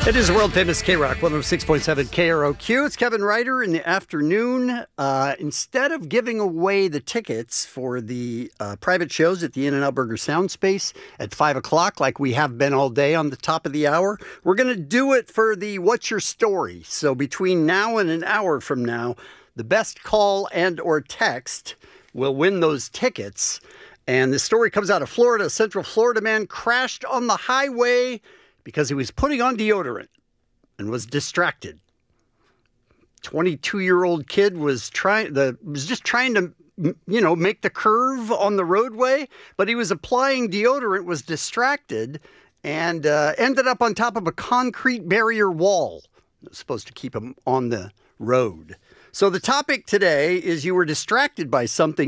It is world famous K-Rock 106.7 KROQ. It's Kevin Ryder in the afternoon. Instead of giving away the tickets for the private shows at the In-N-Out Burger Sound Space at 5 o'clock, like we have been all day on the top of the hour, we're going to do it for the What's Your Story? So between now and an hour from now, the best call and or text will win those tickets. And the story comes out of Florida. A Central Florida man crashed on the highway because he was putting on deodorant and was distracted. 22-year-old kid was just trying to, make the curve on the roadway, but he was applying deodorant, was distracted, and ended up on top of a concrete barrier wall. It was supposed to keep him on the road. So the topic today is you were distracted by something